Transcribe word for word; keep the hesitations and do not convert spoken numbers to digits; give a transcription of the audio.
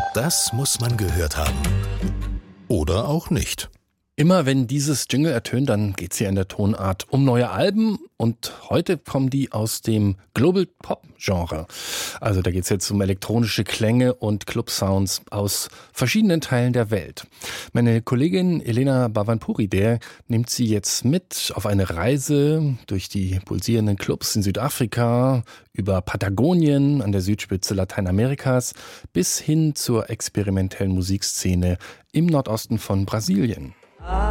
Das muss man gehört haben. Oder auch nicht. Immer wenn dieses Jingle ertönt, dann geht's hier in der Tonart um neue Alben und heute kommen die aus dem Global Pop Genre. Also da geht's jetzt um elektronische Klänge und Club-Sounds aus verschiedenen Teilen der Welt. Meine Kollegin Elena Bhavanpuri, der nimmt sie jetzt mit auf eine Reise durch die pulsierenden Clubs in Südafrika, über Patagonien an der Südspitze Lateinamerikas bis hin zur experimentellen Musikszene im Nordosten von Brasilien.